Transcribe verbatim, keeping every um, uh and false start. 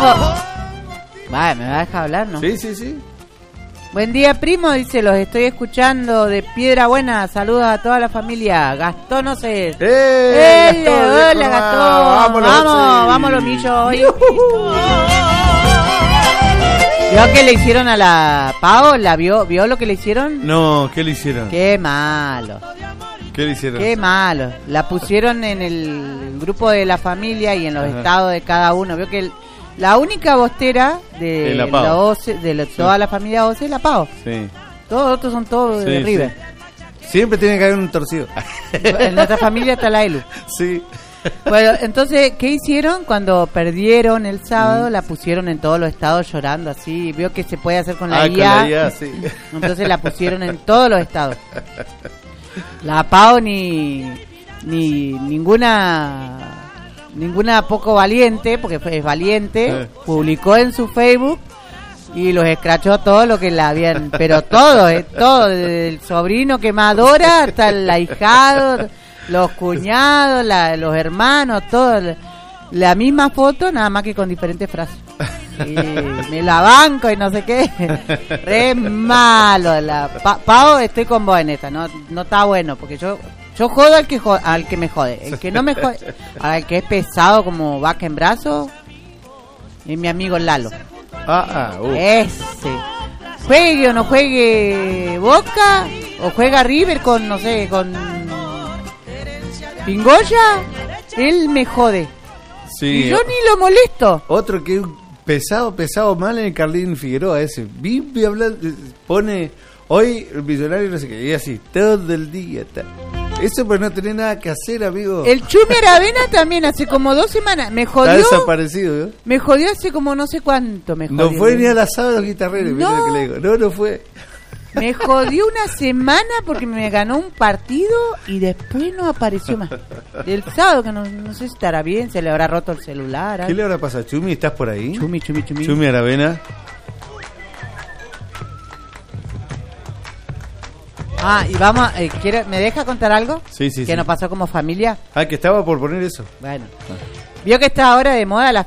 Vale, ¿me va a dejar hablar, no? Sí, sí, sí. Buen día, primo, dice, los estoy escuchando de Piedra Buena. Saludos a toda la familia. Gastón Oces. ¡Eh! ¡Eh! Gastón, ¡Hola, viejo, Gastón! vámonos, ¡Vamos! sí. ¡Vamos, los millos hoy! ¿Vio que le hicieron a la Pao? ¿La vio? ¿Vio lo que le hicieron? No, ¿qué le hicieron? ¡Qué malo! ¿Qué le hicieron? ¡Qué malo! La pusieron en el grupo de la familia y en los Ajá. estados de cada uno. Vio que el- la única bostera de, Es la Pao. la Oce- de la- toda la familia Oce es la Pao. Sí. Todos los otros son todos de Sí, River. sí. Siempre tiene que haber un torcido. En nuestra familia está la Elu. Sí. Bueno, entonces, ¿qué hicieron? Cuando perdieron el sábado, la pusieron en todos los estados llorando así. Vio que se puede hacer con la Ah, I A. con la I A, sí. Entonces la pusieron en todos los estados. La Pau ni, ni ninguna ninguna poco valiente, porque fue- es valiente, Eh. publicó en su Facebook y los escrachó todo lo que la habían, pero todo, eh, todo, desde el sobrino que más adora hasta el ahijado, los cuñados, la- los hermanos, todo, la, la misma foto, nada más que con diferentes frases. Y me la banco y no sé qué. Re malo. La pa Pau, estoy con vos en esta. No, no está bueno porque yo yo jodo al que jo- al que me jode. El que no me jode, al que es pesado como vaca en brazo, es mi amigo Lalo. Ah, ah, uh. Ese. Juegue o no juegue Boca o juega River con, no sé, con Pingoya, él me jode. Sí. Y yo ni lo molesto. Otro que pesado, pesado mal en el Carlín Figueroa ese. Vive hablando, pone hoy el millonario no sé qué, y así, todo el día está. Eso pues no tenés nada que hacer, amigo. El Chumi Aravena también hace como dos semanas me Está jodió. desaparecido, ¿no? Me jodió hace como no sé cuánto me jodió. No fue ni al asado de los guitarreros, mirá No. lo que le digo. No, no fue. Me jodió una semana porque me ganó un partido y después no apareció más. Del sábado, que no, no sé si estará bien, se le habrá roto el celular. ¿Qué algo. le habrá pasado? Chumi, ¿estás por ahí? Chumi, Chumi, Chumi. Chumi Aravena. Ah, y vamos, a- eh, ¿quiere- ¿me deja contar algo? Sí, sí, Que sí. nos pasó como familia. Ah, que estaba por poner eso. Bueno. Vio que está ahora de moda la